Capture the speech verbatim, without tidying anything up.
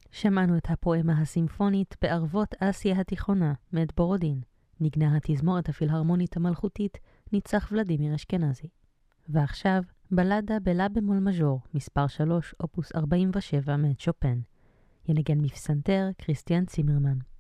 שמענו את הפואמה הסימפונית בערבות אסיה התיכונה מאת בורודין, נגנה התזמורת הפילהרמונית המלכותית ניצח ולדימיר אשכנזי. ועכשיו בלדה בלה במול מז'ור, מספר שלוש, אופוס ארבעים ושבע מאת שופן. ינגן מפסנתר כריסטיאן צימרמן.